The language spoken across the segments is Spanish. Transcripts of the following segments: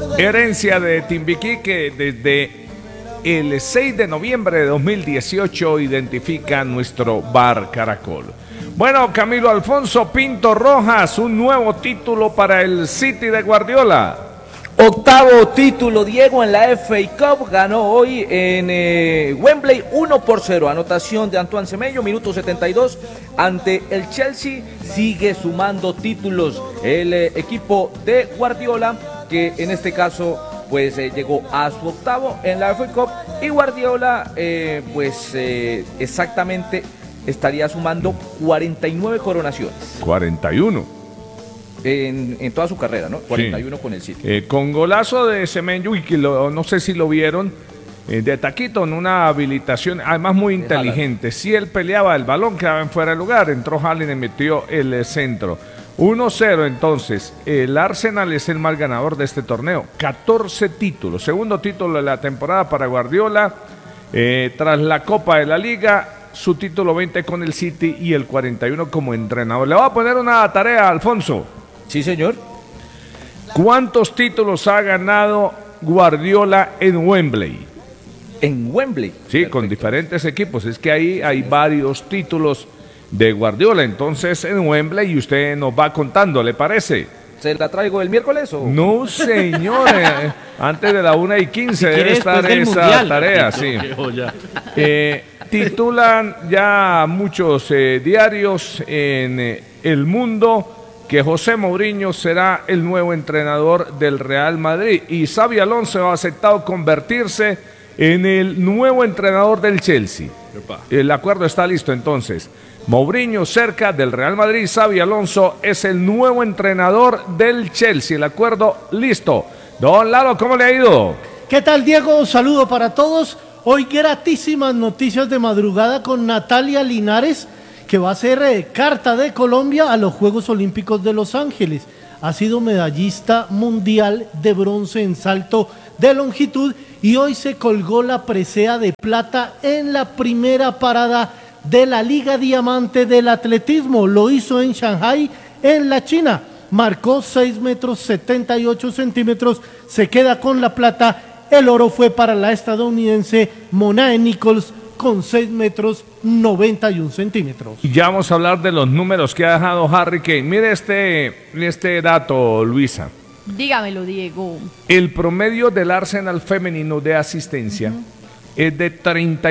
Herencia de Timbiquí, que desde el 6 de noviembre de 2018 identifica nuestro Bar Caracol. Bueno, Camilo Alfonso Pinto Rojas, un nuevo título para el City de Guardiola. Octavo título, Diego, en la FA Cup. Ganó hoy en Wembley 1-0. Anotación de Antoine Semenyo, minuto 72 ante el Chelsea. Sigue sumando títulos el equipo de Guardiola, que en este caso pues llegó a su octavo en la FA Cup. Y Guardiola exactamente estaría sumando 49 coronaciones. 41. En toda su carrera, ¿no? 41 sí. Con el City. Con golazo de Semenyo, y que no sé si lo vieron, de taquito en una habilitación, además muy inteligente. Si él peleaba el balón, quedaba en fuera de lugar, entró Haaland y metió el centro. 1-0 entonces. El Arsenal es el más ganador de este torneo, 14 títulos, segundo título de la temporada para Guardiola, tras la Copa de la Liga, su título 20 con el City y el 41 como entrenador. Le voy a poner una tarea a Alfonso. Sí, señor. ¿Cuántos títulos ha ganado Guardiola en Wembley? En Wembley. Sí, perfecto. Con diferentes equipos. Es que ahí hay varios títulos de Guardiola. Entonces, en Wembley, y usted nos va contando, ¿le parece? ¿Se la traigo el miércoles o...? No, señor. Antes de la 1:15 debe estar esa tarea, sí. Titulan ya muchos diarios en El Mundo que José Mourinho será el nuevo entrenador del Real Madrid, y Xabi Alonso ha aceptado convertirse en el nuevo entrenador del Chelsea. El acuerdo está listo entonces. Mourinho cerca del Real Madrid, Xabi Alonso es el nuevo entrenador del Chelsea. El acuerdo listo. Don Lalo, ¿cómo le ha ido? ¿Qué tal, Diego? Un saludo para todos. Hoy gratísimas noticias de madrugada con Natalia Linares, que va a ser carta de Colombia a los Juegos Olímpicos de Los Ángeles. Ha sido medallista mundial de bronce en salto de longitud y hoy se colgó la presea de plata en la primera parada de la Liga Diamante del Atletismo. Lo hizo en Shanghái, en la China. Marcó 6,78 metros, se queda con la plata. El oro fue para la estadounidense Monae Nichols con 6,91 metros. Y ya vamos a hablar de los números que ha dejado Harry Kane. Mire este dato, Luisa. Dígamelo, Diego. El promedio del Arsenal femenino de asistencia es de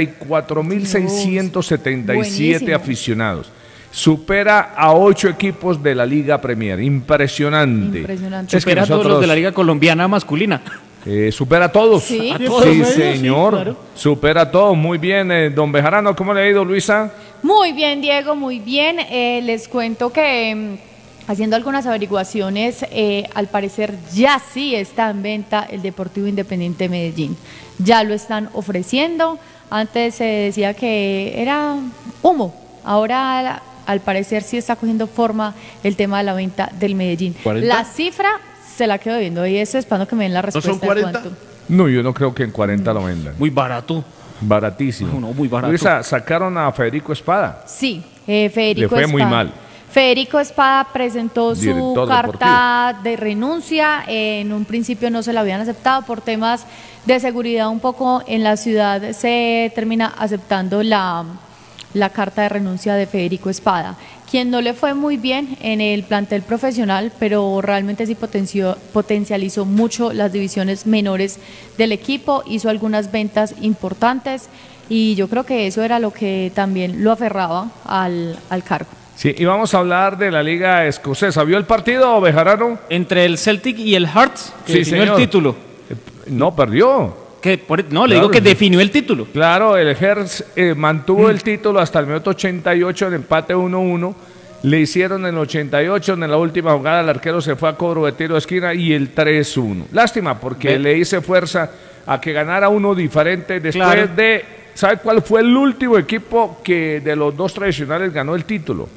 34.677 aficionados. Supera a 8 equipos de la Liga Premier. Impresionante. Supera a todos los de la Liga Colombiana masculina. Supera a todos. Sí, sí, señor. Sí, claro. Supera a todos. Muy bien, don Bejarano, ¿cómo le ha ido, Luisa? Muy bien, Diego, muy bien. Les cuento que haciendo algunas averiguaciones, al parecer ya sí está en venta el Deportivo Independiente de Medellín. Ya lo están ofreciendo. Antes se decía que era humo. Ahora, al parecer, sí está cogiendo forma el tema de la venta del Medellín. ¿40? La cifra se la quedo viendo y eso esperando que me den la respuesta. ¿No son 40? No, yo no creo que en 40 lo vendan. Muy barato. Baratísimo. No, muy barato. Luisa, sacaron a Federico Espada. Sí, Federico Le fue Espada. muy mal. Federico Espada presentó Director su carta deportivo de renuncia. En un principio no se la habían aceptado por temas de seguridad un poco en la ciudad. Se termina aceptando la carta de renuncia de Federico Espada, quien no le fue muy bien en el plantel profesional, pero realmente sí potencializó mucho las divisiones menores del equipo, hizo algunas ventas importantes y yo creo que eso era lo que también lo aferraba al cargo. Sí, y vamos a hablar de la Liga Escocesa. ¿Vio el partido, Bejarano? Entre el Celtic y el Hearts, que sí, definió señor. El título. No, perdió. Le digo que definió el título. Claro, el Hearts mantuvo el título hasta el minuto 88, el empate 1-1. Le hicieron en el 88, en la última jugada el arquero se fue a cobro de tiro de esquina y el 3-1. Lástima, porque le hice fuerza a que ganara uno diferente después de... ¿Sabe cuál fue el último equipo que de los dos tradicionales ganó el título?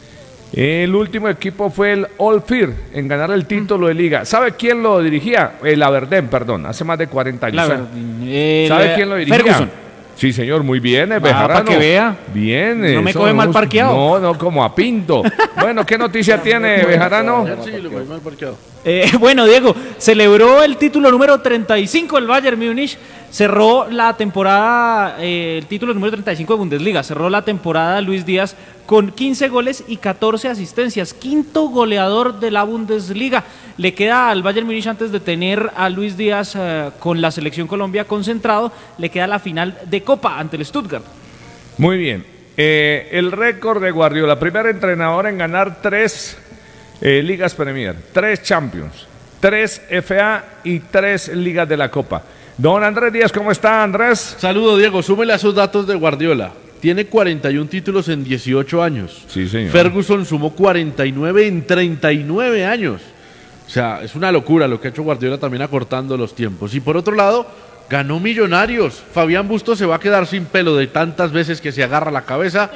El último equipo fue el Old Firm en ganar el título de liga. ¿Sabe quién lo dirigía? El Aberdeen, perdón, hace más de 40 años. ¿Sabe quién lo dirigía? Ferguson. Sí, señor, muy bien, para Bejarano. que vea. Bien. No me eso coge mal gusta. parqueado. No, como a Pinto. Bueno, ¿qué noticia tiene, Bejarano? Sí, lo cogí mal parqueado. Bueno, Diego, celebró el título número 35 el Bayern Múnich, cerró la temporada, el título número 35 de Bundesliga, cerró la temporada Luis Díaz con 15 goles y 14 asistencias, quinto goleador de la Bundesliga. Le queda al Bayern Múnich, antes de tener a Luis Díaz con la selección Colombia concentrado, le queda la final de Copa ante el Stuttgart. Muy bien. El récord de Guardiola, primer entrenador en ganar 3 Ligas Premier, 3 Champions, 3 FA y 3 Ligas de la Copa. Don Andrés Díaz, ¿cómo está, Andrés? Saludo, Diego. Súmele a esos datos de Guardiola. Tiene 41 títulos en 18 años. Sí, señor. Ferguson sumó 49 en 39 años. O sea, es una locura lo que ha hecho Guardiola, también acortando los tiempos. Y por otro lado, ganó Millonarios. Fabián Bustos se va a quedar sin pelo de tantas veces que se agarra la cabeza.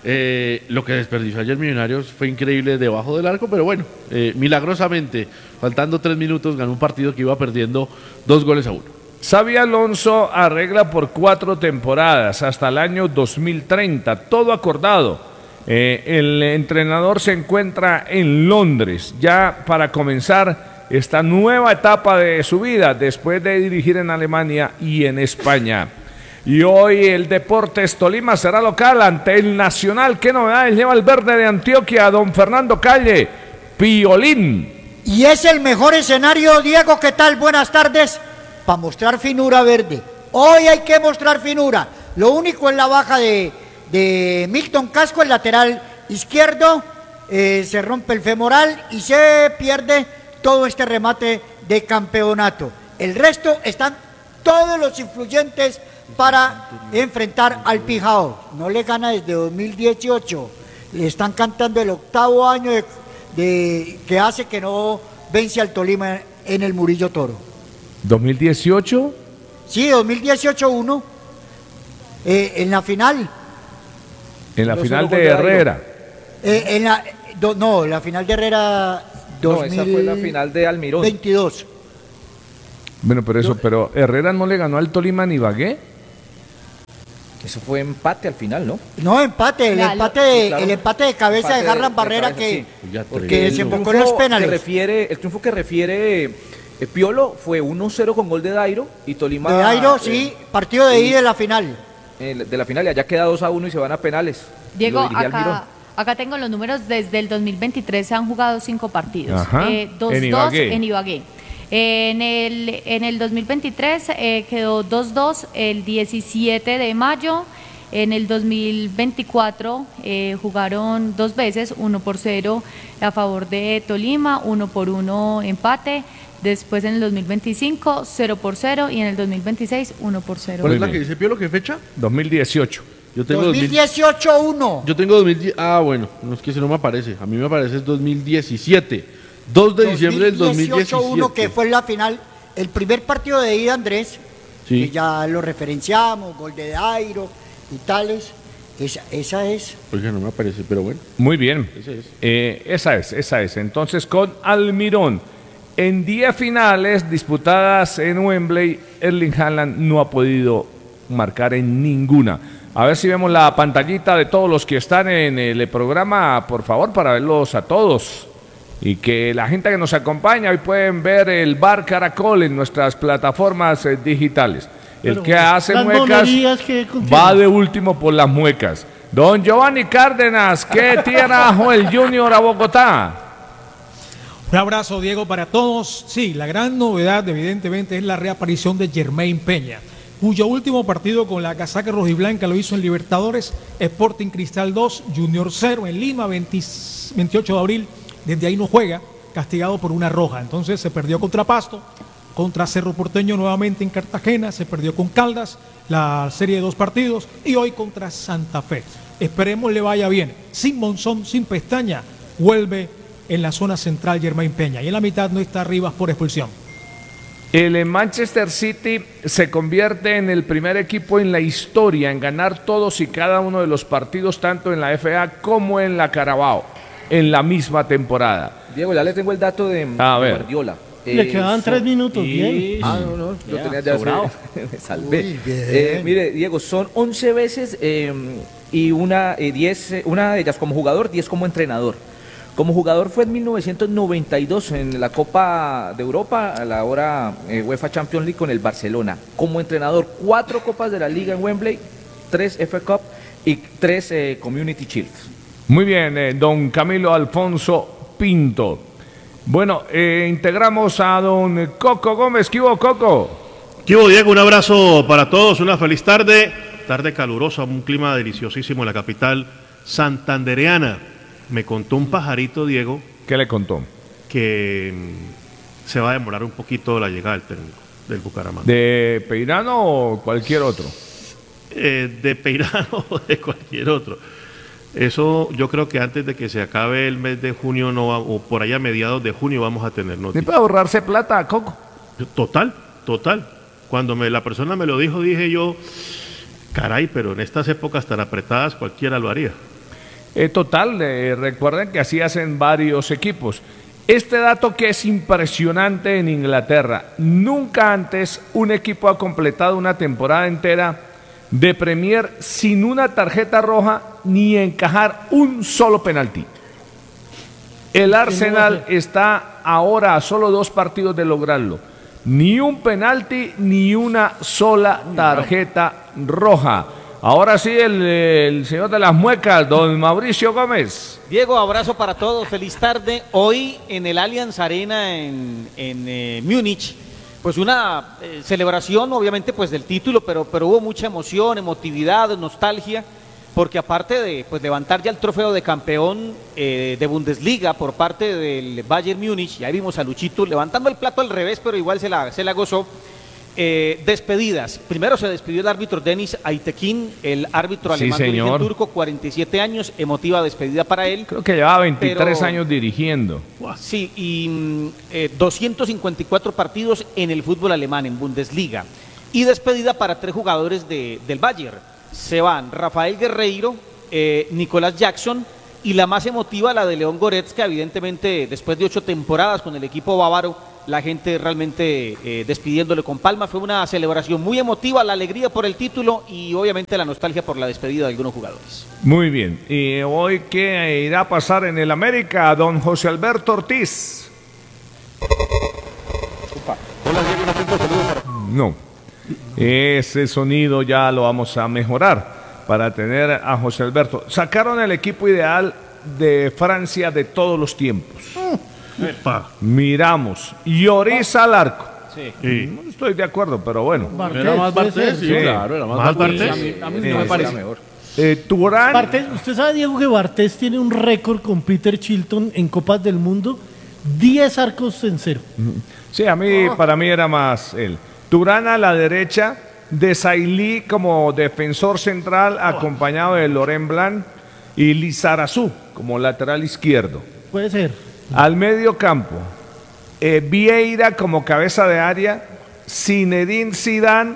Lo que desperdició ayer Millonarios fue increíble debajo del arco, pero bueno, milagrosamente, faltando 3 minutos, ganó un partido que iba perdiendo 2-1. Xabi Alonso arregla por 4 temporadas hasta el año 2030, todo acordado. El entrenador se encuentra en Londres ya para comenzar esta nueva etapa de su vida después de dirigir en Alemania y en España. Y hoy el Deportes Tolima será local ante el Nacional. ¿Qué novedades lleva el verde de Antioquia, don Fernando Calle? Piolín. Y es el mejor escenario, Diego, ¿qué tal? Buenas tardes. Para mostrar finura verde. Hoy hay que mostrar finura. Lo único es la baja de Milton Casco, el lateral izquierdo. Se rompe el femoral y se pierde todo este remate de campeonato. El resto están todos los influyentes para enfrentar al Pijao. No le gana desde 2018. Le están cantando el 8º año que hace que no vence al Tolima en el Murillo Toro. ¿2018? Sí, 2018-1. En la final. En la final de Herrera. La final de Herrera 2022. No, esa fue la final de Almirón. Bueno, pero Herrera no le ganó al Tolima ni Ibagué. Eso fue empate al final, ¿no? No, empate, Claro. el empate de cabeza de Harlan Barrera que desembocó en los penales. El triunfo que refiere Piolo fue 1-0 con gol de Dairo y Tolima. De Dairo, sí, partido de ida de la final. De la final, y allá queda 2-1 y se van a penales. Diego, Lo dirigía Almirón. acá tengo los números. Desde el 2023 se han jugado 5 partidos. Ajá. 2-2 En Ibagué. en Ibagué. En el 2023 quedó 2-2 el 17 de mayo. En el 2024 jugaron 2 veces, 1-0 a favor de Tolima, 1-1 empate. Después en el 2025, 0-0 y en el 2026, 1-0. ¿Cuál es la que dice Piolo? ¿Qué fecha? 2018. Yo tengo 2018-1. Yo tengo 2010. Ah, bueno, no es que ese no me aparece. A mí me aparece es 2017. 2 de diciembre del 2017. 2018-1, que fue la final, el primer partido de ida, Andrés, Sí. que ya lo referenciamos, gol de Dairo y tales. Esa es. Oiga, no me aparece, pero bueno. Muy bien. Ese es. Esa es. Entonces, con Almirón, en 10 finales disputadas en Wembley, Erling Haaland no ha podido marcar en ninguna. A ver si vemos la pantallita de todos los que están en el programa, por favor, para verlos a todos. Y que la gente que nos acompaña hoy pueden ver el Bar Caracol en nuestras plataformas digitales. El Pero que hace las muecas monerías que contiene. va de último por las muecas. Don Giovanni Cárdenas, ¿qué trajo el Junior a Bogotá? Un abrazo, Diego, para todos. Sí, la gran novedad, evidentemente, es la reaparición de Jermaine Peña, cuyo último partido con la casaca rojiblanca lo hizo en Libertadores, Sporting Cristal 2, Junior 0 en Lima, 28 de abril. Desde ahí no juega, castigado por una roja. Entonces se perdió contra Pasto, contra Cerro Porteño nuevamente en Cartagena, se perdió con Caldas, la serie de 2 partidos, y hoy contra Santa Fe. Esperemos le vaya bien. Sin Monzón, sin Pestaña, vuelve en la zona central Jermaine Peña, y en la mitad no está Rivas por expulsión. El Manchester City se convierte en el primer equipo en la historia en ganar todos y cada uno de los partidos, tanto en la FA como en la Carabao, en la misma temporada. Diego, ya le tengo el dato de A ver. Guardiola. Le quedaban 3 minutos, bien. No, lo tenía ya sobrado. me salvé. Muy bien. Mire, Diego, son 11 veces y una de ellas como jugador, 10 como entrenador. Como jugador fue en 1992 en la Copa de Europa, a la hora UEFA Champions League con el Barcelona. Como entrenador, 4 Copas de la Liga en Wembley, 3 FA Cup y 3 Community Shield. Muy bien, don Camilo Alfonso Pinto. Bueno, integramos a don Coco Gómez. ¿Qué hubo, Coco? ¿Qué hubo, Diego? Un abrazo para todos, una feliz tarde calurosa, un clima deliciosísimo en la capital santandereana. Me contó un pajarito, Diego, ¿Qué le contó? que se va a demorar un poquito la llegada del técnico del Bucaramanga. ¿De Peirano o cualquier otro? De Peirano o de cualquier otro. Eso yo creo que antes de que se acabe el mes de junio o por allá a mediados de junio vamos a tener ¿Sí noticias. puede ahorrarse plata, Coco? Total. Cuando la persona me lo dijo, dije yo, caray, pero en estas épocas tan apretadas cualquiera lo haría. Total, recuerden que así hacen varios equipos. Este dato que es impresionante en Inglaterra, nunca antes un equipo ha completado una temporada entera de Premier sin una tarjeta roja ni encajar un solo penalti. El Arsenal está ahora a solo 2 partidos de lograrlo. Ni un penalti ni una sola tarjeta roja. Ahora sí, el señor de las muecas, don Mauricio Gómez. Diego, abrazo para todos, feliz tarde. Hoy en el Allianz Arena en Múnich, pues una celebración obviamente pues del título, pero hubo mucha emoción, emotividad, nostalgia, porque aparte de pues levantar ya el trofeo de campeón de Bundesliga por parte del Bayern Múnich, ya vimos a Luchito levantando el plato al revés, pero igual se la gozó. Despedidas. Primero se despidió el árbitro Deniz Aytekin, el árbitro alemán de origen turco, 47 años, emotiva despedida para él. Creo que llevaba 23 años dirigiendo. Sí, y 254 partidos en el fútbol alemán, en Bundesliga. Y despedida para 3 jugadores del Bayern. Se van Rafael Guerreiro, Nicolás Jackson y la más emotiva, la de León Goretzka, evidentemente después de 8 temporadas con el equipo bávaro. La gente realmente despidiéndole con palmas. Fue una celebración muy emotiva, la alegría por el título y obviamente la nostalgia por la despedida de algunos jugadores. Muy bien. ¿Y hoy qué irá a pasar en el América, don José Alberto Ortiz? Hola, Diego, No. Ese sonido ya lo vamos a mejorar para tener a José Alberto. Sacaron el equipo ideal de Francia de todos los tiempos. Miramos, Lloris al arco. Sí. No estoy de acuerdo, pero bueno. ¿Era más Bartés? Sí, Sí. claro, era más Bartés. A mí no me parece mejor. Turán. Bartés, ¿usted sabe, Diego, que Bartés tiene un récord con Peter Chilton en Copas del Mundo? 10 arcos en 0. Sí, para mí era más él. Turán a la derecha, Desailly como defensor central, acompañado de Laurent Blanc y Lizarazu como lateral izquierdo. Puede ser. Al medio campo, Vieira como cabeza de área, Zinedine Zidane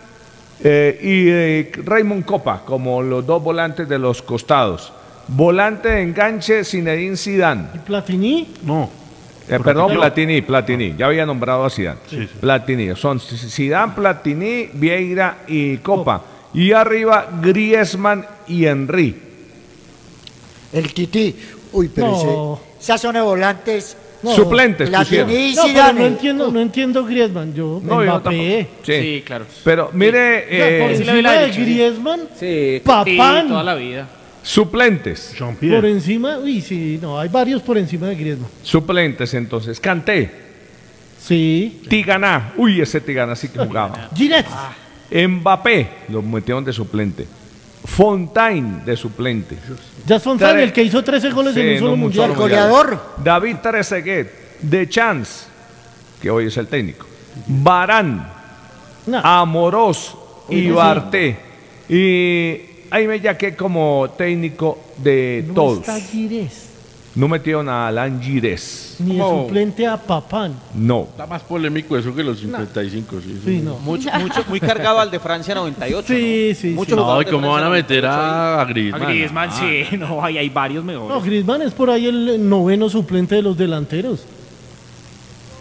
y Raymond Kopa como los 2 volantes de los costados. Volante de enganche, Zinedine Zidane. ¿Y Platini? No. Perdón, Platini. Ya había nombrado a Zidane. Sí. Platini. Son Zidane, Platini, Vieira y Kopa. Y arriba, Griezmann y Henry. El Tití. Uy, pero No. esas son de volantes. Suplentes pusieron. Platini y No, pero Zidane. no entiendo Griezmann. Yo, No, yo Mbappé. tampoco. Sí. Sí, claro. Pero mire, Por sí le encima doy la de derecha, sí. Griezmann, Sí. Sí, Papán. toda la vida. suplentes. Jean-Pierre. Por encima, uy, sí, no, hay varios por encima de Griezmann. Suplentes entonces. Kanté, Sí. Tigana. Uy, ese Tigana sí que jugaba. Giret. Mbappé, lo metieron de suplente. Fontaine de suplente. Ya son el que hizo 13 goles Sí, en un solo no, un mundial. solo Goleador. David Trezeguet, De Chance, que hoy es el técnico. Varane, No. Amorós y Oye, Barté. Y ahí me yaqué como técnico de No todos. está Girés, No metieron a Alain Girés. ni de suplente a Papán. No. Está más polémico eso que los 55. Sí, Sí, no. Muy cargado al de Francia 98. Sí, ¿no? sí, Muchos sí. No, ¿y jugadores de cómo van a Francia meter 98 a Griezmann? A Griezmann, sí, no, hay varios mejores. No, Griezmann es por ahí el noveno suplente de los delanteros.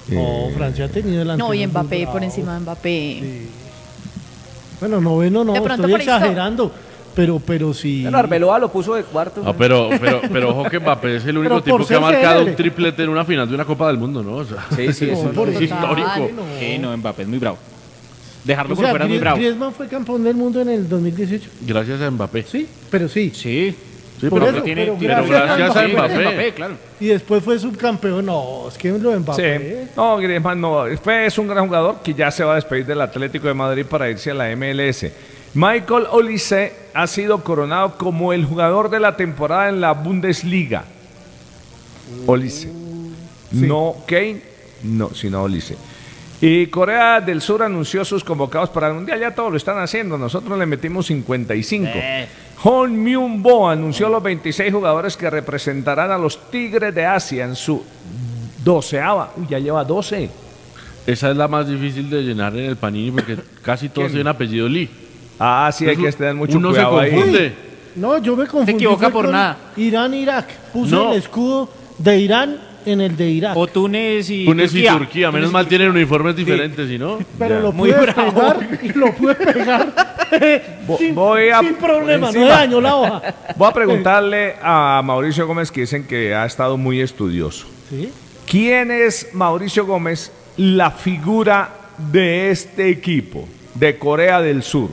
No, Francia ha tenido delante. No, y Mbappé por encima de Mbappé. Sí. Bueno, noveno no, De pronto estoy por historia. exagerando. Pero sí. Bueno, Arbeloa lo puso de cuarto. No, pero ojo que Mbappé es el único Pero por tipo que ha ser marcado célebre. un triplete en una final de una Copa del Mundo, ¿no? O sea, Sí, sí, No, eso por es eso. histórico. Sí, no, Mbappé es muy bravo. Dejarlo O por sea, fuera es muy bravo. Griezmann fue campeón del mundo en el 2018. Gracias a Mbappé. Sí, pero sí. Sí. Sí, Por pero, eso, pero pero gracias gracias a a Mbappé. claro. Y después fue subcampeón. No, es que lo de Sí. Mbappé. No, Griezmann no. Es un gran jugador que ya se va a despedir del Atlético de Madrid para irse a la MLS. Michael Olise ha sido coronado como el jugador de la temporada en la Bundesliga. Olise. No Kane, no, sino Olise. Y Corea del Sur anunció sus convocados para el Mundial. Ya todos lo están haciendo. Nosotros le metimos 55. Hong Myung-bo anunció los 26 jugadores que representarán a los Tigres de Asia en su 12ª. Uy, ya lleva 12. Esa es la más difícil de llenar en el Panini porque casi todos tienen apellido Lee. Ah, sí, hay que tener mucho Uno cuidado se ahí. confunde. No, yo me confundí. Se equivoca fue por con nada. Irán-Irak. Puse No. el escudo de Irán en el de Irak. O Túnez y Túnez y Turquía. Turquía, menos mal tienen uniformes diferentes, ¿si no? Pero Ya. lo Muy pude bravo. pegar y lo pude pegar sin, voy a- sin problema, por no encima. daño la hoja. Voy a preguntarle a Mauricio Gómez, que dicen que ha estado muy estudioso. ¿Sí? ¿Quién es Mauricio Gómez, la figura de este equipo de Corea del Sur?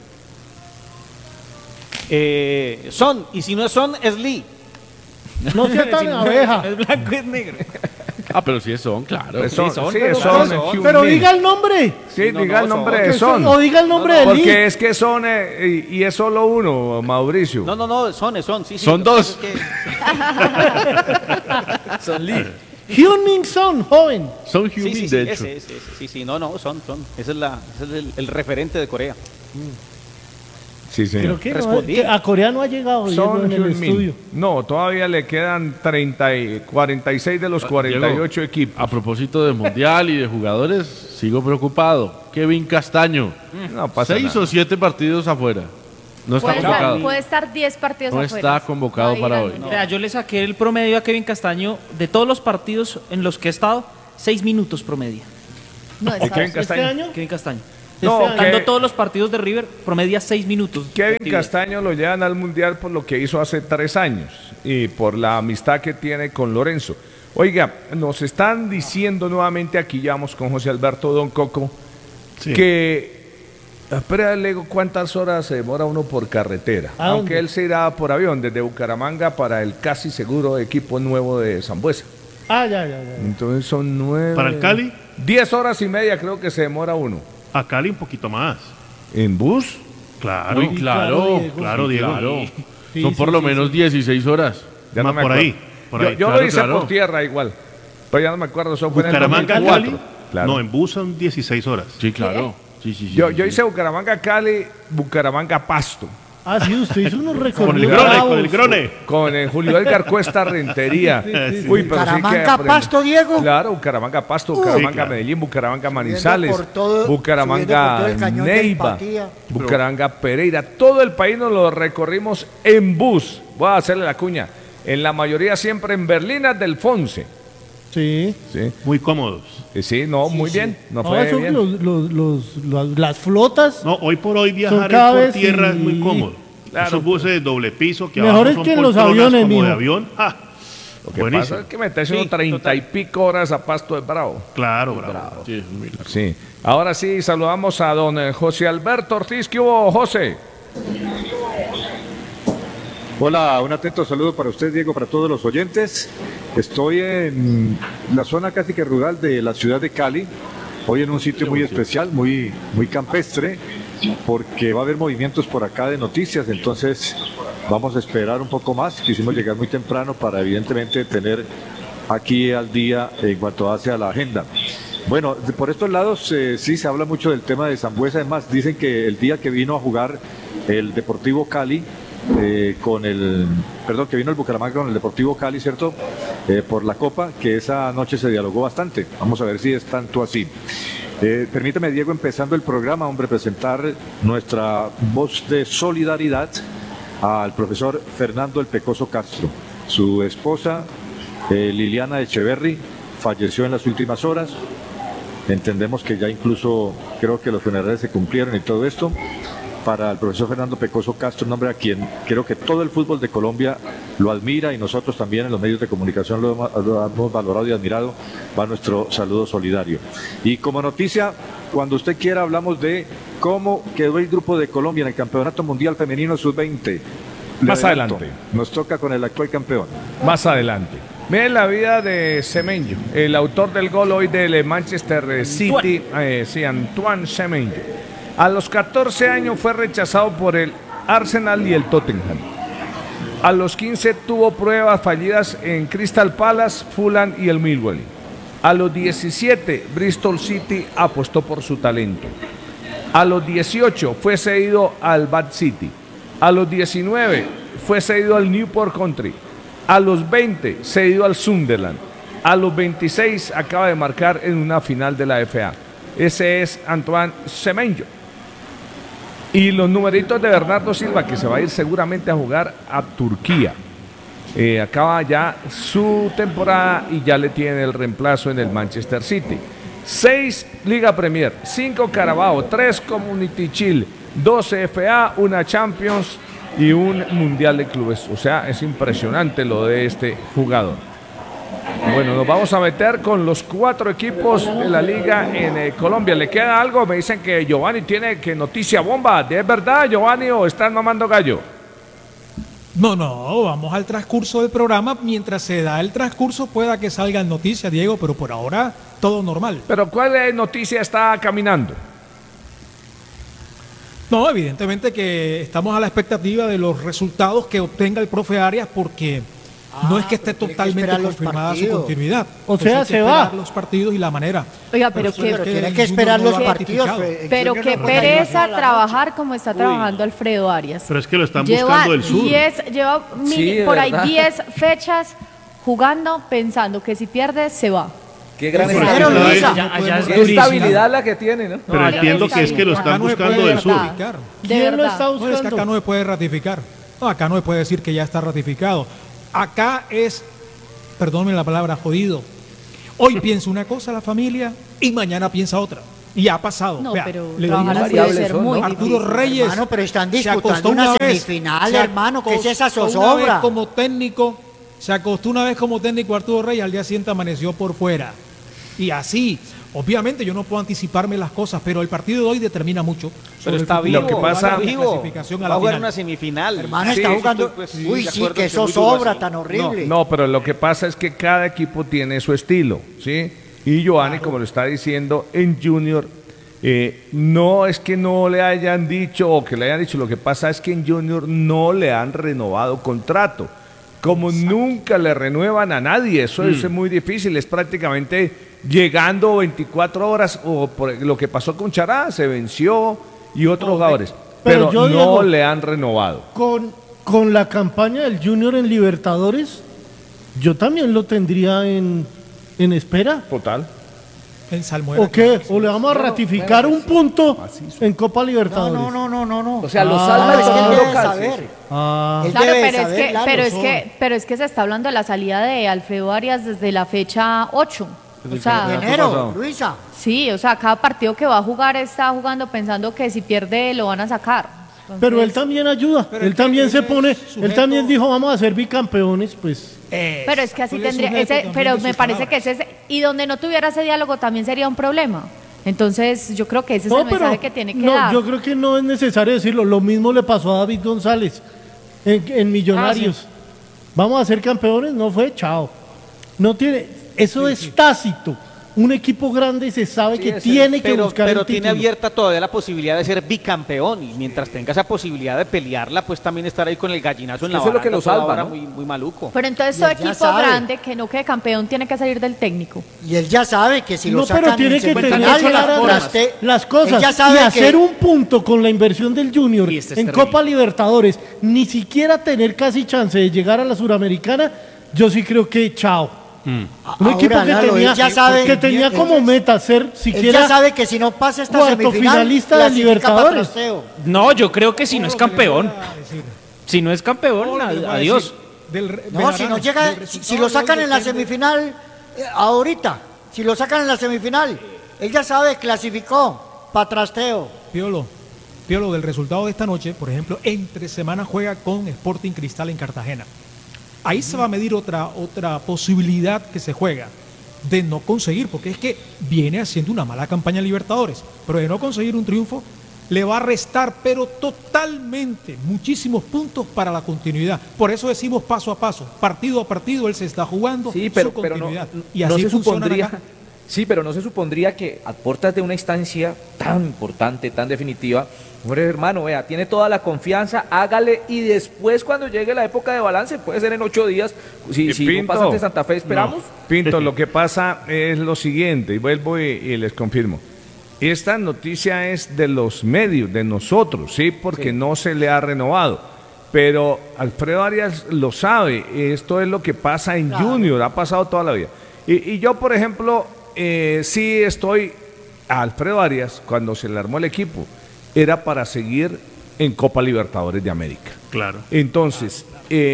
Son, y si no es Son, es Lee. No sea tan abeja. Es blanco y es negro. Ah, pero sí son, claro. Pues Son, Son, sí, pero Son, Son. Pero Heung-min. diga el nombre. Sí, No, diga no, el nombre Son. de Son. O diga el nombre de Lee. Porque es que Son y es solo uno, Mauricio. No, Son, sí. Son lo que dos. pasa es que- Son Lee. Hyun-min Son, joven. Son Sí, Heung-min, sí, de sí, hecho. sí, no, Son. Ese es el referente de Corea. Sí, Pero señor. que Respondí. a Corea no ha llegado Diego, Son en el Heung-min. estudio. No, todavía le quedan 46 de los 48 equipos. A propósito de Mundial y de jugadores, sigo preocupado. Kevin Castaño. No pasa 6 nada. o 7 partidos afuera. No está convocado. Puede estar 10 partidos No afuera. está convocado No para digan hoy. no. O sea, yo le saqué el promedio a Kevin Castaño de todos los partidos en los que he estado, 6 minutos promedio. No, ¿De está- Kevin ¿Este Castaño? año? Kevin Castaño. No, Este año. Dando que- todos los partidos de River, promedia 6 minutos. Kevin de actividad. Castaño lo llevan al Mundial por lo que hizo hace 3 años y por la amistad que tiene con Lorenzo. Oiga, nos están diciendo nuevamente, aquí ya vamos con José Alberto Don Coco, que... Espera, Lego, ¿cuántas horas se demora uno por carretera? ¿A Aunque dónde? él se irá por avión desde Bucaramanga para el casi seguro equipo nuevo de Sambuesa. Ah, ya. Entonces son 9... Para el Cali, 10 horas y media creo que se demora uno. a Cali un poquito más. ¿En bus? Claro, Muy claro, claro, Diego. claro. Sí, Son sí, por sí, lo sí. menos 16 horas. Ya Más no me por acuerdo. ahí, por Yo, ahí. yo Claro, lo hice claro. por tierra igual. Pero ya no me acuerdo, eso fue en el Bucaramanga, 2004. Cali. Claro. No, en bus son 16 horas. Sí, claro. Sí, sí, sí. Yo, sí, yo sí. hice Bucaramanga, Cali, Bucaramanga, Pasto. Ah, sí, usted hizo unos Con el recorridos. grone, bravos. con el grone. Con Julio Edgar Cuesta Rentería. Uy, pero sí que Bucaramanga, aprendí. Pasto, Diego. Claro, Bucaramanga, Pasto, Bucaramanga, claro. Medellín, Bucaramanga, Subiendo Manizales, por todo- Bucaramanga, subiendo por todo el cañón de Neiva, Empatía. Bucaramanga, Pereira. Todo el país nos lo recorrimos en bus. Voy a hacerle la cuña. En la mayoría siempre en Berlina del Fonse. Sí. Sí, Muy cómodos. sí, no, muy bien. No No, fue eso, bien. las flotas. No, hoy por hoy viajar cada por vez tierra es sí. muy cómodo. Claro. Esos buses de doble piso que Mejor abajo es son que en los poltronas aviones, como de mijo. avión. Ah, Lo que buenísimo. pasa es que meterse Sí, unos 30 y pico horas a Pasto es bravo. Claro, bravo. Sí, es muy largo. Sí. Ahora sí, saludamos a don José Alberto Ortiz. ¿Qué hubo, José? Hola, un atento saludo para usted, Diego, para todos los oyentes. Estoy en la zona casi que rural de la ciudad de Cali, hoy en un sitio muy especial, muy campestre, porque va a haber movimientos por acá de noticias, entonces vamos a esperar un poco más. Quisimos llegar muy temprano para evidentemente tener aquí al día en cuanto hace a la agenda. Bueno, por estos lados sí se habla mucho del tema de Sambuesa, además dicen que el día que vino a jugar el Deportivo Cali, que vino el Bucaramanga con el Deportivo Cali, ¿cierto? Por la Copa, que esa noche se dialogó bastante. Vamos a ver si es tanto así. Permítame, Diego, empezando el programa, hombre, presentar nuestra voz de solidaridad al profesor Fernando El Pecoso Castro. Su esposa, Liliana Echeverry, falleció en las últimas horas. Entendemos que ya incluso creo que los funerales se cumplieron y todo esto. Para el profesor Fernando Pecoso Castro, un hombre a quien creo que todo el fútbol de Colombia lo admira y nosotros también en los medios de comunicación lo hemos valorado y admirado, va nuestro saludo solidario. Y como noticia, cuando usted quiera hablamos de cómo quedó el grupo de Colombia en el Campeonato Mundial Femenino Sub-20. Más adelante. Nos toca con el actual campeón. Más adelante. Miren la vida de Semenyo, el autor del gol hoy del Manchester City, Antoine Semenyo. A los 14 años fue rechazado por el Arsenal y el Tottenham. A los 15 tuvo pruebas fallidas en Crystal Palace, Fulham y el Millwall. A los 17, Bristol City apostó por su talento. A los 18 fue cedido al Bath City. A los 19 fue cedido al Newport Country. A los 20 cedido al Sunderland. A los 26 acaba de marcar en una final de la FA. Ese es Antoine Semenyo. Y los numeritos de Bernardo Silva, que se va a ir seguramente a jugar a Turquía. Acaba ya su temporada y ya le tiene el reemplazo en el Manchester City. 6 Liga Premier, 5 Carabao, 3 Community Shield, 12 FA, una Champions y un Mundial de Clubes. O sea, es impresionante lo de este jugador. Bueno, nos vamos a meter con los 4 equipos de la liga en Colombia. ¿Le queda algo? Me dicen que Giovanni tiene que noticia bomba. ¿Es verdad, Giovanni, o están mamando gallo? No, vamos al transcurso del programa. Mientras se da el transcurso, pueda que salgan noticias, Diego, pero por ahora todo normal. ¿Pero cuál noticia está caminando? No, evidentemente que estamos a la expectativa de los resultados que obtenga el profe Arias, porque no es que esté totalmente confirmada su continuidad. O sea, se va. Los partidos y la manera. Oiga, pero tiene que esperar los partidos. Pero qué pereza trabajar como está trabajando Alfredo Arias. Pero es que lo están buscando del sur. Lleva por ahí 10 fechas jugando, pensando que si pierde, se va. Qué gran estabilidad la que tiene, ¿no? Pero entiendo que es que lo están buscando del sur. ¿Quién lo está buscando? No, es que acá no se puede ratificar. No, acá no se puede decir que ya está ratificado. Acá es, perdónenme la palabra, jodido. Hoy piensa una cosa la familia y mañana piensa otra. Y ha pasado. No, vea, pero le trabajar digo, así debe ser muy Arturo difícil. Reyes. Hermano, pero están se disputando acostó una vez, semifinal, hermano. ¿Qué es esa zozobra? Una vez como técnico, se acostó una vez como técnico Arturo Reyes, al día siguiente amaneció por fuera. Y así, obviamente yo no puedo anticiparme las cosas, pero el partido de hoy determina mucho. Pero está vivo, lo que pasa, va a jugar una semifinal. Hermano, está jugando. Uy, sí, qué zozobra tan horrible. No, pero lo que pasa es que cada equipo tiene su estilo, ¿sí? Y Giovanni, como lo está diciendo, en Junior, no es que no le hayan dicho o que le hayan dicho, lo que pasa es que en Junior no le han renovado contrato. Como nunca le renuevan a nadie, eso es muy difícil, es prácticamente llegando 24 horas, o por lo que pasó con Chará, se venció y otros jugadores, pero no Diego, le han renovado. Con la campaña del Junior en Libertadores, yo también lo tendría en espera. Total. En Salmuera. ¿O qué? ¿O le vamos a ratificar un punto en Copa Libertadores? No. O sea, los Salma Salmas es que él son debe locales. saber. Él Claro, debe pero es, saber, que, claro, pero es que se está hablando de la salida de Alfredo Arias desde la fecha 8. O sea, Enero, Luisa. sí, o sea, cada partido que va a jugar está jugando pensando que si pierde lo van a sacar. Entonces, Pero él también ayuda, Pero él es que también él se es pone, sujeto- él también dijo vamos a ser bicampeones, pues. pero es que así Él es tendría, sujeto ese, también pero de me sus parece palabras. que ese, y donde no tuviera ese diálogo también sería un problema. Entonces yo creo que ese es el mensaje que tiene que no, dar. yo creo que no es necesario decirlo. Lo mismo le pasó a David González en Millonarios. Vamos a ser campeones, no fue, chao. No tiene, eso es tácito. Un equipo grande se sabe que tiene que buscar pero el tiene título. abierta todavía la posibilidad de ser bicampeón, y mientras tenga esa posibilidad de pelearla, pues también estar ahí con el gallinazo en la Eso es lo que baranda lo toda salva, hora, ¿no? muy maluco. Pero entonces Y todo él ya equipo sabe. grande que no quede campeón tiene que salir del técnico. Y él ya sabe que si No, lo pero sacan tiene en que tener semifinal, claras las cosas él ya y sabe hacer que un punto con la inversión del Junior Y este es en terrible. Copa Libertadores, ni siquiera tener casi chance de llegar a la Suramericana, yo sí creo que chao. Un Ahora, equipo que Lalo, tenía, él ya sabe- que tenía como meta ser él siquiera ya sabe que si no pasa esta cuarto semifinal, finalista de clasifica Libertadores. para trofeo. No, yo creo que si no es campeón. Decir. Si no es campeón, Todo lo que les voy a adiós. decir No, si no llega, si lo sacan en la semifinal, ahorita, si lo sacan en la semifinal, él ya sabe, clasificó para trasteo. Piolo, del resultado de esta noche, por ejemplo, entre semana juega con Sporting Cristal en Cartagena. Ahí se va a medir otra posibilidad que se juega de no conseguir, porque es que viene haciendo una mala campaña en Libertadores, pero de no conseguir un triunfo le va a restar, pero totalmente, muchísimos puntos para la continuidad. Por eso decimos paso a paso, partido a partido, él se está jugando su continuidad. Y así se funciona supondría, acá. sí, pero no se supondría que a puertas de una instancia tan importante, tan definitiva, hombre, hermano, vea, tiene toda la confianza, hágale, y después cuando llegue la época de balance, puede ser en 8 días, si no pasa ante Santa Fe, esperamos. No, Pinto, lo que pasa es lo siguiente, y vuelvo y les confirmo. Esta noticia es de los medios, de nosotros, ¿sí? Porque no se le ha renovado. Pero Alfredo Arias lo sabe, esto es lo que pasa en Junior, ha pasado toda la vida. Y yo, por ejemplo, sí estoy a Alfredo Arias, cuando se le armó el equipo, era para seguir en Copa Libertadores de América. Claro. Entonces,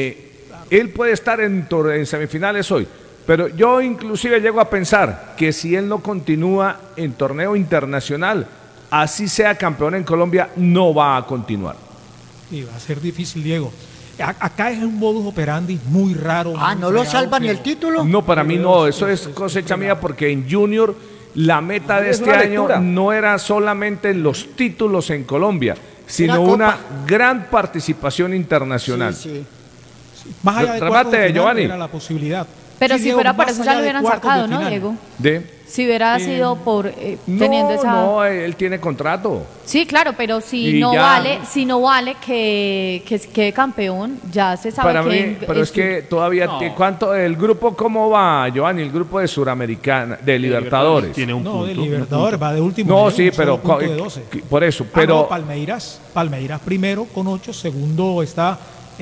él puede estar en semifinales hoy, pero yo inclusive llego a pensar que si él no continúa en torneo internacional, así sea campeón en Colombia, no va a continuar. Y va a ser difícil, Diego. Acá es un modus operandi muy raro. ¿No lo salva ni el título? No, para mí no, eso es cosecha mía, porque en Junior la meta de este año no era solamente los títulos en Colombia, sino una gran participación internacional. Sí. Más allá de cuartos de final era la posibilidad. Pero Sí, si Diego, fuera por más eso ya allá lo de hubieran cuartos sacado, de ¿no, final. Diego? ¿De? Si hubiera sido por teniendo esa... No, él tiene contrato. Sí, claro, pero si Y no ya. vale que quede campeón, ya se sabe Para que... mí, pero es que todavía, ¿cuánto? ¿El grupo cómo va, Giovanni? El grupo de Suramericana, de Libertadores. Tiene un punto. De Libertadores, va de último. No, nivel, sí, un solo pero punto de 12. por eso, Ah, pero... no, Palmeiras primero con 8, segundo está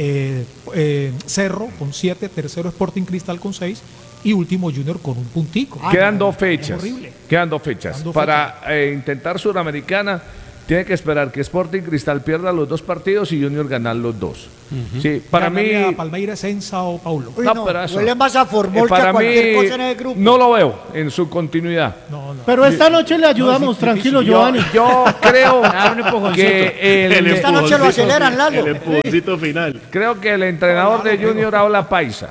Cerro con 7, tercero Sporting Cristal con 6 y último Junior con un puntico. Quedan dos Es fechas. horrible. Quedan dos fechas. Para intentar Suramericana, tiene que esperar que Sporting Cristal pierda los 2 partidos y Junior ganar los 2. Sí, para mí... Ganarle a Palmeiras en Sao Paulo. Uy, No, pero eso- huele más a formol que para a cualquier mí, cosa en el grupo. no lo veo en su continuidad. Pero esta noche le ayudamos, tranquilo, Giovanni. Yo creo que Esta noche lo aceleran, Lalo. El empujoncito final. Creo que el entrenador de Junior habla paisa.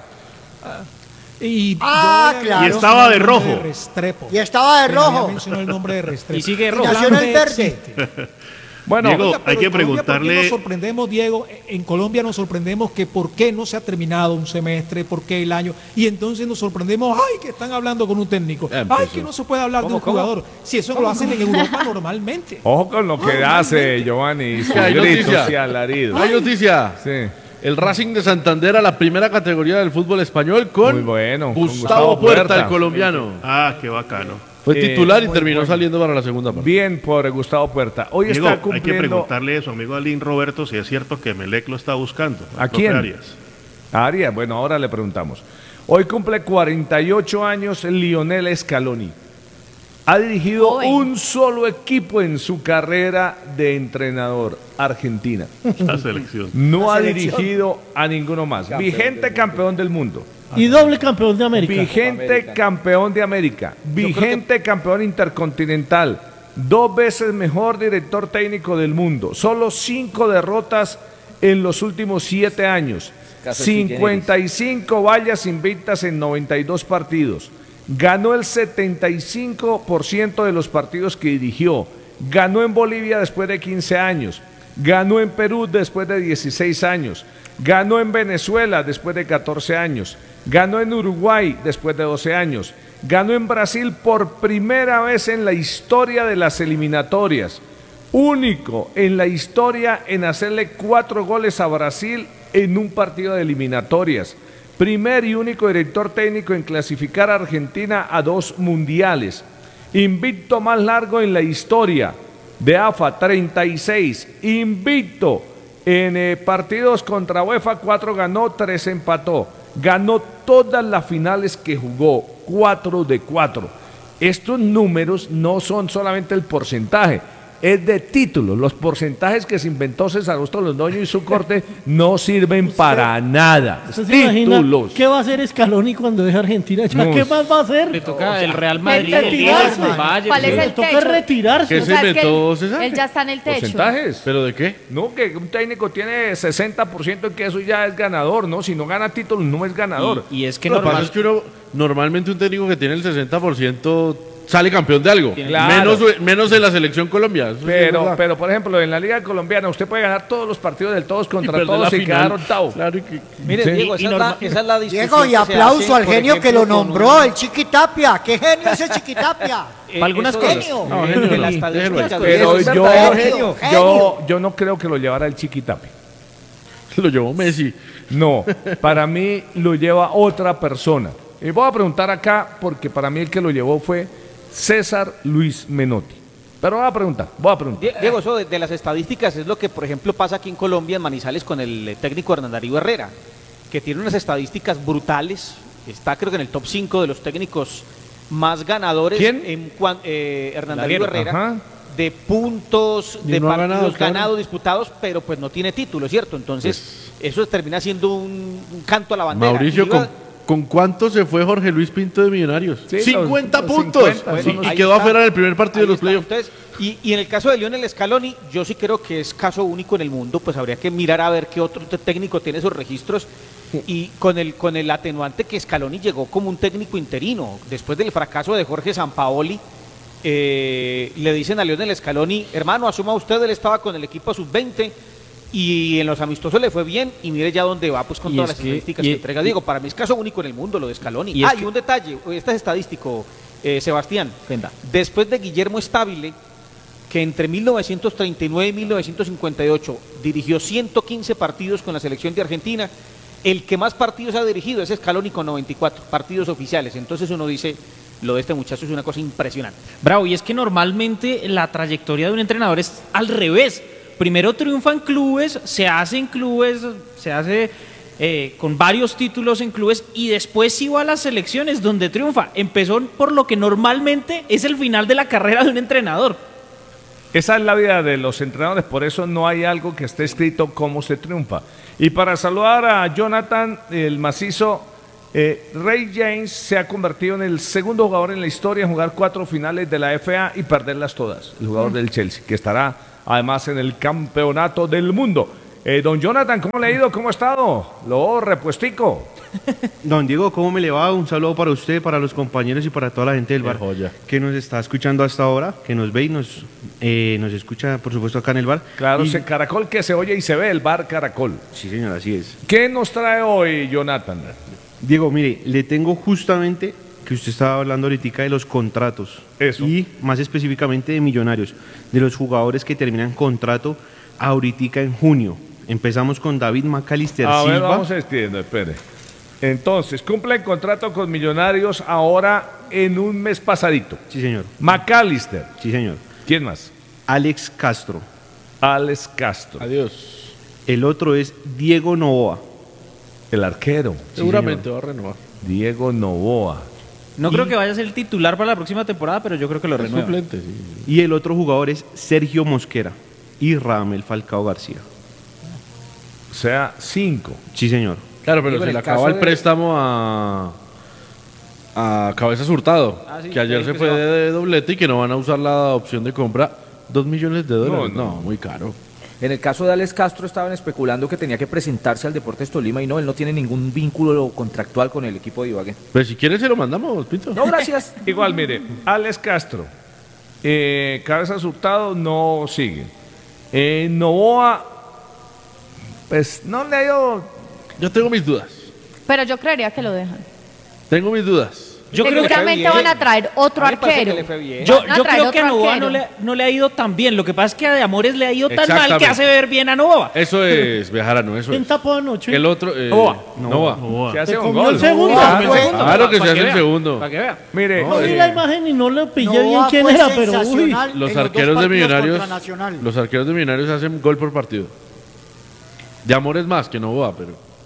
Y claro. Y estaba de rojo. Y estaba de rojo. Mencionó el nombre de Restrepo. Y sigue rojo. Nació en el verde. Bueno, Diego, Oiga, hay pero que en Colombia, ¿por qué preguntarle. nos sorprendemos, Diego? En Colombia nos sorprendemos que por qué no se ha terminado un semestre, por qué el año. Y entonces nos sorprendemos, ay, que están hablando con un técnico. Ay, que no se puede hablar de un jugador. Si eso lo hacen en Europa normalmente. ojo con lo que hace Giovanni. Sus hay gritos noticia. y alaridos. Hay noticia. Sí. El Racing de Santander a la primera categoría del fútbol español con Muy bueno, con Gustavo Puerta, el colombiano. Ah, qué bacano. Fue titular y muy terminó bueno. saliendo para la segunda parte. Bien por Gustavo Puerta. Hoy Diego, está hay que cumpliendo... preguntarle a su amigo Alín Roberto si es cierto que Melec lo está buscando. ¿A quién? Arias. A Arias, bueno, ahora le preguntamos. Hoy cumple 48 años Lionel Scaloni. Ha dirigido Joven. un solo equipo en su carrera de entrenador, Argentina. La selección. No La ha selección. dirigido a ninguno más. Vigente campeón del mundo. Y doble campeón de América. Vigente campeón de América. Vigente campeón intercontinental. 2 veces mejor director técnico del mundo. Solo 5 derrotas en los últimos 7 años. Caso sui generis. 55 vallas invictas en 92 partidos. Ganó el 75% de los partidos que dirigió. Ganó en Bolivia después de 15 años. Ganó en Perú después de 16 años. Ganó en Venezuela después de 14 años. Ganó en Uruguay después de 12 años. Ganó en Brasil por primera vez en la historia de las eliminatorias. Único en la historia en hacerle 4 goles a Brasil en un partido de eliminatorias. Primer y único director técnico en clasificar a Argentina a 2 mundiales. Invicto más largo en la historia de AFA, 36. Invicto en partidos contra UEFA, 4 ganó, 3 empató. Ganó todas las finales que jugó, 4 de 4. Estos números no son solamente el porcentaje, es de títulos. Los porcentajes que se inventó César Augusto Londoño y su corte no sirven para nada. ¿Usted se imagina Títulos. qué va a hacer Scaloni cuando deje Argentina? ¿Ya No. ¿Qué más va a hacer? Le toca el Real Madrid, el retirarse. Liverpool, el Bayern. ¿Cuál es Le el toca techo? retirarse. ¿Qué O se sea, es que inventó, él, César? él ya está en el techo. ¿Porcentajes? ¿Pero de qué? No, que un técnico tiene 60% que eso ya es ganador, ¿no? Si no gana títulos, no es ganador. Y es que Lo que pasa normal, es que normalmente un técnico que tiene el 60% sale campeón de algo. Claro. Menos en la selección Colombia. Eso sí es verdad. Pero, por ejemplo, en la Liga Colombiana usted puede ganar todos los partidos del todos contra perder todos la y final. quedar octavo. Claro, Mire, Sí. Diego, esa es la discusión. Diego, y que se aplauso hace, al por genio que ejemplo, lo con nombró, un- el Chiquitapia. ¿Qué genio ese Chiquitapia? para algunas eso cosas. es, No, de genio la no, estadística, déjelo Pero es yo, verdadero genio. yo no creo que lo llevara el Chiquitapia. Lo llevó Messi. No, para mí lo lleva otra persona. Y voy a preguntar acá, porque para mí el que lo llevó fue César Luis Menotti. Pero voy a preguntar. Diego, eso de las estadísticas es lo que, por ejemplo, pasa aquí en Colombia, en Manizales, con el técnico Hernán Darío Herrera, que tiene unas estadísticas brutales. Está, creo que en el top 5 de los técnicos más ganadores. ¿Quién? Hernán Darío Herrera. Ajá. De puntos, Y de no ha partidos ganado, claro. ganados, disputados, pero pues no tiene título, ¿cierto? Entonces, eso termina siendo un canto a la bandera. Mauricio, Y iba- ¿con cuánto se fue Jorge Luis Pinto de Millonarios? Sí, 50 los puntos. 50, Sí, son los- y ahí quedó está. afuera en el primer partido Ahí de los está. playoffs. Entonces, y en el caso de Lionel Scaloni, yo sí creo que es caso único en el mundo, pues habría que mirar a ver qué otro técnico tiene esos registros. Y con el atenuante que Scaloni llegó como un técnico interino, después del fracaso de Jorge Sampaoli, le dicen a Lionel Scaloni, hermano, asuma usted, él estaba con el equipo sub-20 y en los amistosos le fue bien y mire ya dónde va, pues con Y todas es las que- estadísticas y- que entrega. Diego, para mí es caso único en el mundo lo de Scaloni. Y es Y que- un detalle, este es estadístico, Sebastián. Venga. Después de Guillermo Stabile, que entre 1939 y 1958 dirigió 115 partidos con la selección de Argentina, el que más partidos ha dirigido es Scaloni con 94 partidos oficiales. Entonces uno dice, lo de este muchacho es una cosa impresionante. Bravo, y es que normalmente la trayectoria de un entrenador es al revés. Primero triunfa en clubes, se hace en clubes, se hace con varios títulos en clubes y después sí va a las selecciones donde triunfa. Empezó por lo que normalmente es el final de la carrera de un entrenador. Esa es la vida de los entrenadores, por eso no hay algo que esté escrito cómo se triunfa. Y para saludar a Jonathan, el macizo, Ray James se ha convertido en el segundo jugador en la historia en jugar 4 finales de la FA y perderlas todas. El jugador del Chelsea, que estará además en el campeonato del mundo. Don Jonathan, ¿cómo le ha ido? ¿Cómo ha estado? Lo repuestico. Don Diego, ¿cómo me le va? Un saludo para usted, para los compañeros y para toda la gente del Qué bar joya. que nos está escuchando hasta ahora, que nos ve y nos escucha, por supuesto, acá en el bar. Claro, Y- Caracol que se oye y se ve, el bar Caracol. Sí, señor, así es. ¿Qué nos trae hoy, Jonathan? Diego, mire, le tengo justamente que usted estaba hablando ahorita de los contratos. Eso. Y más específicamente de Millonarios, de los jugadores que terminan contrato ahorita en junio. Empezamos con David McAllister A ver, Silva. vamos escribiendo, espere. Entonces, cumple el contrato con Millonarios ahora en un mes pasadito. Sí, señor. McAllister. Sí, señor. ¿Quién más? Alex Castro. Alex Castro. Adiós. El otro es Diego Novoa. El arquero. Seguramente va a renovar. Diego Novoa. No creo que vaya a ser el titular para la próxima temporada, pero yo creo que lo Es renueva. suplente, sí. Y el otro jugador es Sergio Mosquera y Radamel Falcao García. O sea, 5. Sí, señor. Claro, pero Digo, se en le el caso acaba el de- préstamo a Cabezas Hurtado, Ah, sí, que ayer que se se fue va. de doblete y que no van a usar la opción de compra. $2 millones. No, No, muy caro. En el caso de Alex Castro estaban especulando que tenía que presentarse al Deportes Tolima y no, él no tiene ningún vínculo contractual con el equipo de Ibagué. Pues si quieres se lo mandamos, Pinto. No, gracias. Igual, mire, Alex Castro. Cabezas Hurtado no sigue. Novoa, pues no le ha ido. Yo tengo mis dudas. Pero yo creería que lo dejan. Tengo mis dudas. Yo creo que Seguramente van a traer otro A mí me parece arquero. que le fue bien. Yo, Van a yo traer creo que a otro Novoa arquero. no le ha ido tan bien. Lo que pasa es que a De Amores le ha ido tan mal que Exactamente. hace ver bien a Novoa. Eso es, Bejarano, eso ¿Quién es. tapó anoche? El otro, Novoa. Novoa. Se hace Te un comió gol. el segundo. Ah, Fue- bueno. Claro que se Para hace el vea, segundo. Para que vea. Mire, No vi la imagen y no le pillé bien Novoa quién fue era, pero uy. sensacional en Los dos arqueros de partidos Millonarios, contra Nacional. los arqueros de Millonarios hacen gol por partido. De Amores más que Novoa, pero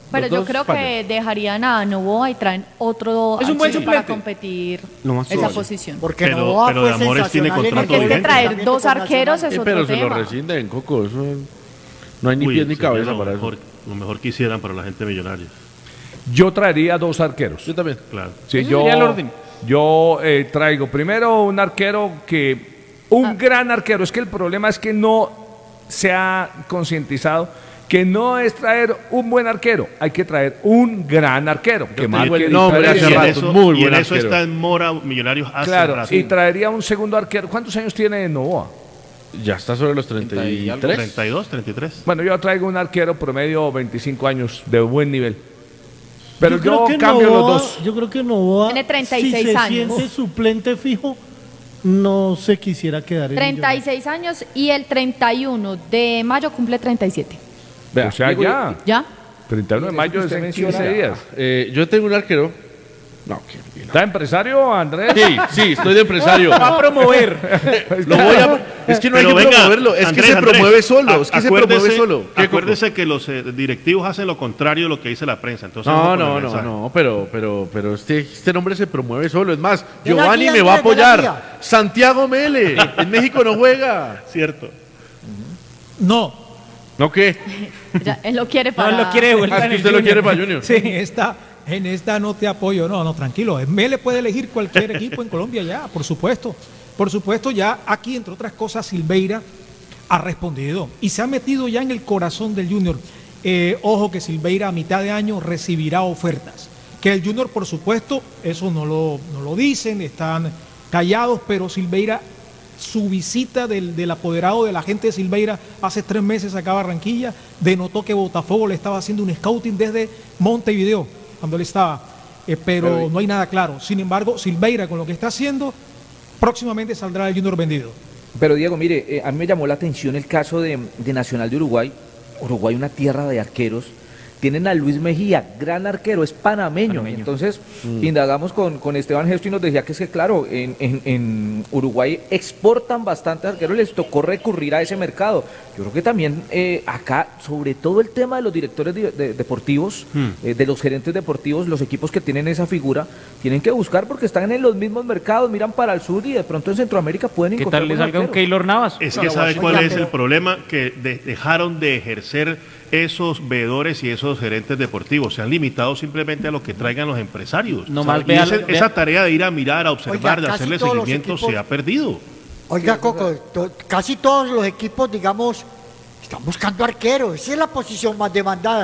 Pero Los yo dos creo fallan. que dejarían a Novoa y traen otro Es un buen arquero para suplente. competir Lo más esa probable. posición. Porque Pero- Novoa pero fue de Amores tiene sensacional en contrato Porque es que vigente. traer dos con arqueros Nacional. es pero otro se lo tema. rescinden, Coco. Eso no hay ni Uy, pies ni sería cabeza lo para mejor, eso. lo mejor que hicieran para la gente millonaria. Yo traería 2 arqueros. Yo también. Claro. Sí, Ese sería el orden. yo traigo primero un arquero un gran arquero. Es que el problema es que no se ha concientizado que no es traer un buen arquero, hay que traer un gran arquero. Que tengo marque el nombre diferencia. hace Y en rato, eso, muy y en buen eso arquero. está en Mora Millonarios hace Claro, rato. y traería un segundo arquero. ¿Cuántos años tiene Novoa? Ya está sobre los 33. 32, 33. Bueno, yo traigo un arquero promedio 25 años de buen nivel. Pero yo, creo que cambio Novoa- los dos. Yo creo que Novoa, Tiene 36 si se años. siente suplente fijo, no se quisiera quedar en 36 años y el 31 de mayo cumple 37. O sea, Diego, ya. ¿Ya? 31 de mayo es en 15 días. Yo tengo un arquero. No, ¿Está empresario, Andrés? Sí, estoy de empresario. Va a promover. Lo voy a, es que no hay Pero que venga, promoverlo, es Andrés, que se Andrés, promueve solo, es que se acuérdese- promueve solo. ¿Qué, Coco? Acuérdese que los directivos hacen lo contrario de lo que dice la prensa. Entonces, No, ojo con el no, mensaje. no, pero este nombre se promueve solo. Es más, De la Giovanni guía, me va a Andrés, de la apoyar. guía. Santiago Mele, en México no juega. Cierto. No, ¿No qué? Ya, él lo quiere para... No, lo quiere de vuelta Ah, es en que el usted lo Junior. quiere para Junior. sí, en esta no te apoyo. No, tranquilo. Mele puede elegir cualquier equipo en Colombia ya, por supuesto. Por supuesto, ya aquí, entre otras cosas, Silveira ha respondido y se ha metido ya en el corazón del Junior. Ojo que Silveira a mitad de año recibirá ofertas. Que el Junior, por supuesto, eso no lo dicen, están callados, pero Silveira, su visita del apoderado de la gente de Silveira hace 3 meses acá a Barranquilla, denotó que Botafogo le estaba haciendo un scouting desde Montevideo, cuando él estaba, pero no hay nada claro. Sin embargo, Silveira, con lo que está haciendo, próximamente saldrá el Junior vendido. Pero Diego, mire, a mí me llamó la atención el caso de Nacional de Uruguay. Uruguay, una tierra de arqueros. Tienen a Luis Mejía, gran arquero, es panameño. Entonces, indagamos con Esteban Gesto y nos decía que es que, claro, en Uruguay exportan bastantes arqueros, les tocó recurrir a ese mercado. Yo creo que también acá, sobre todo el tema de los directores deportivos, de los gerentes deportivos, los equipos que tienen esa figura, tienen que buscar porque están en los mismos mercados, miran para el sur y de pronto en Centroamérica pueden ¿Qué encontrar tal le buenos salga un arqueros. Keylor Navas? Es que ¿sabe cuál es el problema? Que dejaron de ejercer esos veedores y esos gerentes deportivos. Se han limitado simplemente a lo que traigan los empresarios. No más Y vea- esa tarea de ir a mirar, a observar, Oiga, de casi hacerle todos los seguimiento equipos- se ha perdido. Oiga, Coco, casi todos los equipos, digamos, están buscando arqueros. Esa es la posición más demandada.